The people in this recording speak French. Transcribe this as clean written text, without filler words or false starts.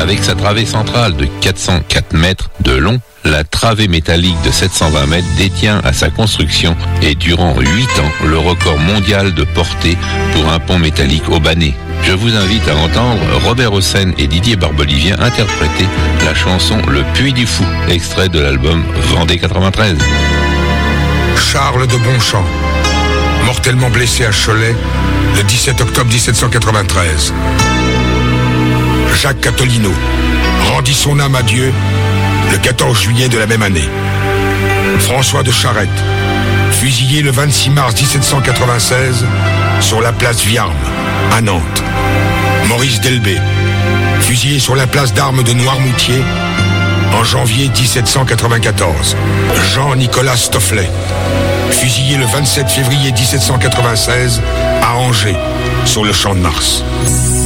Avec sa travée centrale de 404 mètres de long, la travée métallique de 720 mètres détient à sa construction et durant 8 ans le record mondial de portée pour un pont métallique haubané. Je vous invite à entendre Robert Hossein et Didier Barbelivien interpréter la chanson Le Puy du Fou, extrait de l'album Vendée 93. Charles de Bonchamp, mortellement blessé à Cholet le 17 octobre 1793. Jacques Catolino rendit son âme à Dieu le 14 juillet de la même année. François de Charette, fusillé le 26 mars 1796 sur la place Viarme, à Nantes. Maurice Delbé, fusillé sur la place d'armes de Noirmoutier en janvier 1794. Jean-Nicolas Stofflet, fusillé le 27 février 1796 à Angers, sur le Champ de Mars.